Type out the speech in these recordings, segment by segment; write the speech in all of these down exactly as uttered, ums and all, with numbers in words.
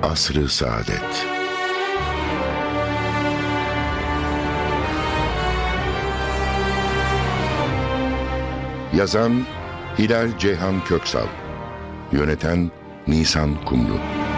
Asr-ı Saadet. Yazan Hilal Ceyhan Köksal. Yöneten Nisan Kumru.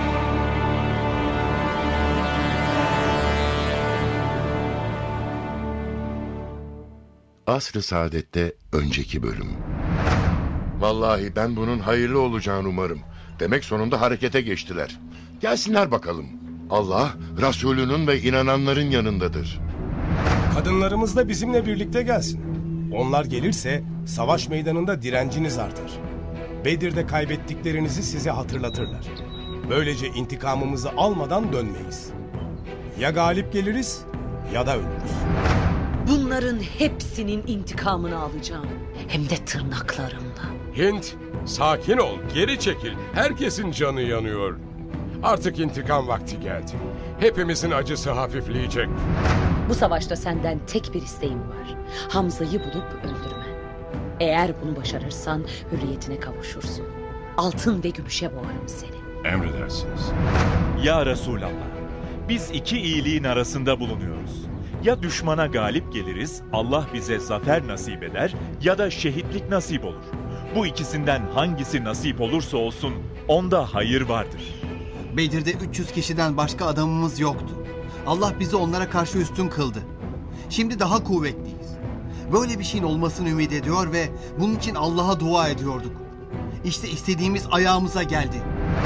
Asr-ı Saadet'te önceki bölüm. Vallahi ben bunun hayırlı olacağını umarım. Demek sonunda harekete geçtiler. Gelsinler bakalım. Allah, Resulünün ve inananların yanındadır. Kadınlarımız da bizimle birlikte gelsin. Onlar gelirse savaş meydanında direnciniz artar. Bedir'de kaybettiklerinizi size hatırlatırlar. Böylece intikamımızı almadan dönmeyiz. Ya galip geliriz ya da ölürüz. Bunların hepsinin intikamını alacağım. Hem de tırnaklarımla. Hint, sakin ol, geri çekil. Herkesin canı yanıyor. Artık intikam vakti geldi. Hepimizin acısı hafifleyecek. Bu savaşta senden tek bir isteğim var. Hamza'yı bulup öldürmen. Eğer bunu başarırsan hürriyetine kavuşursun. Altın ve gümüşe boğarım seni. Emredersiniz. Ya Resulallah, biz iki iyiliğin arasında bulunuyoruz. Ya düşmana galip geliriz, Allah bize zafer nasip eder ya da şehitlik nasip olur. Bu ikisinden hangisi nasip olursa olsun onda hayır vardır. Bedir'de üç yüz kişiden başka adamımız yoktu. Allah bizi onlara karşı üstün kıldı. Şimdi daha kuvvetliyiz. Böyle bir şeyin olmasını ümit ediyor ve bunun için Allah'a dua ediyorduk. İşte istediğimiz ayağımıza geldi.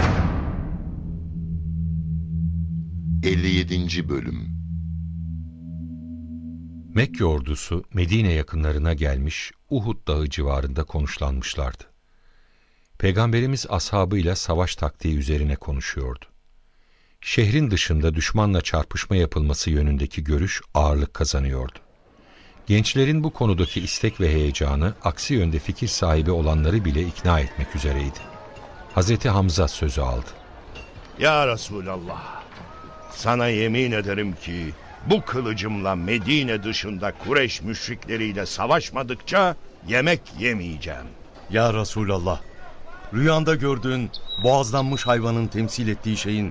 elli yedinci bölüm. Mekke ordusu Medine yakınlarına gelmiş Uhud Dağı civarında konuşlanmışlardı. Peygamberimiz ashabıyla savaş taktiği üzerine konuşuyordu. Şehrin dışında düşmanla çarpışma yapılması yönündeki görüş ağırlık kazanıyordu. Gençlerin bu konudaki istek ve heyecanı aksi yönde fikir sahibi olanları bile ikna etmek üzereydi. Hazreti Hamza sözü aldı. Ya Resulallah, sana yemin ederim ki bu kılıcımla Medine dışında Kureyş müşrikleriyle savaşmadıkça yemek yemeyeceğim. Ya Resulallah, rüyanda gördüğün boğazlanmış hayvanın temsil ettiği şeyin